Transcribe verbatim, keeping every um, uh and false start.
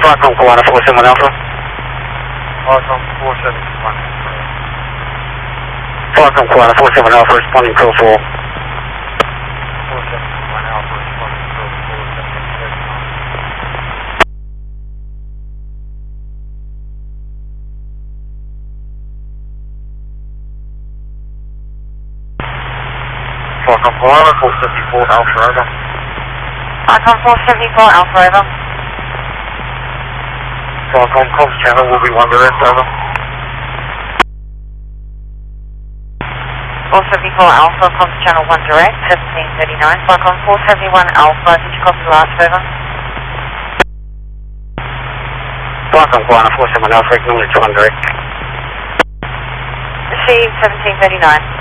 Falcon Koala four seven one Alpha. Falcon four seven one. Falcon Koala four seven Alpha responding code four. four seven one Alpha responding code four seven seven nine. Falcon Koala four seventy-four Alpha over. Falcon four seventy-four Alpha over. Falcon comms channel will be one direct over. four seventy-four Alpha, comms channel one direct, seventeen thirty-nine. Falcon four seventy-one Alpha, did you copy the last over? Falcon Koala four seven Alpha, acknowledge one direct. Received, seventeen thirty-nine.